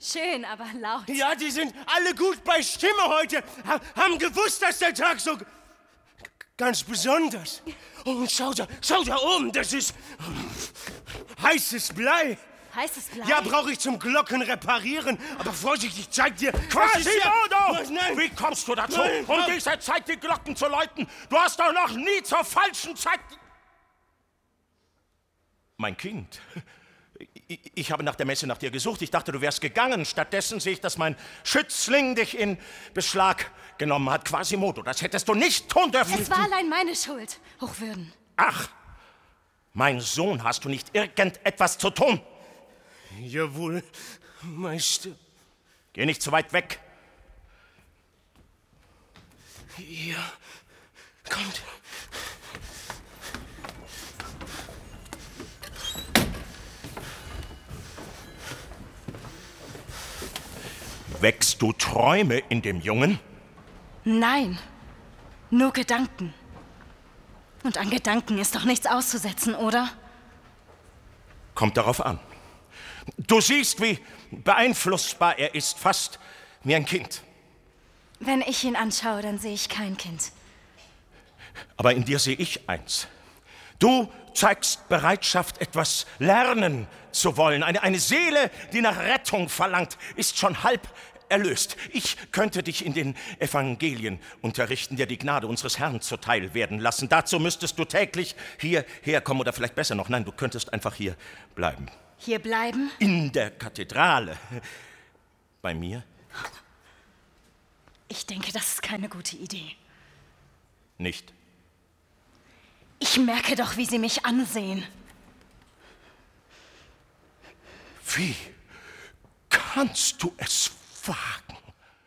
Schön, aber laut. Ja, die sind alle gut bei Stimme heute. Haben gewusst, dass der Tag so ganz besonders. Und schau da oben, das ist heißes Blei. Heißes Blei? Ja, brauche ich zum Glocken reparieren. Aber Vorsicht, ich zeig dir... Quasimodo! Nein. Wie kommst du dazu, Nein, um dieser Zeit die Glocken zu läuten? Du hast doch noch nie zur falschen Zeit... Mein Kind, ich habe nach der Messe nach dir gesucht. Ich dachte, du wärst gegangen. Stattdessen sehe ich, dass mein Schützling dich in Beschlag genommen hat. Quasimodo, das hättest du nicht tun dürfen. Es war allein meine Schuld, Hochwürden. Ach, mein Sohn, hast du nicht irgendetwas zu tun? Jawohl, Meister. Geh nicht zu weit weg. Ja, kommt. Wächst du Träume in dem Jungen? Nein, nur Gedanken. Und an Gedanken ist doch nichts auszusetzen, oder? Kommt darauf an. Du siehst, wie beeinflussbar er ist, fast wie ein Kind. Wenn ich ihn anschaue, dann sehe ich kein Kind. Aber in dir sehe ich eins. Du zeigst Bereitschaft, etwas lernen zu wollen. Eine Seele, die nach Rettung verlangt, ist schon halb erlöst. Ich könnte dich in den Evangelien unterrichten, dir die Gnade unseres Herrn zuteil werden lassen. Dazu müsstest du täglich hierher kommen oder vielleicht besser noch, nein, du könntest einfach hier bleiben. Hier bleiben? In der Kathedrale. Bei mir? Ich denke, das ist keine gute Idee. Nicht. Ich merke doch, wie Sie mich ansehen. Wie kannst du es wagen?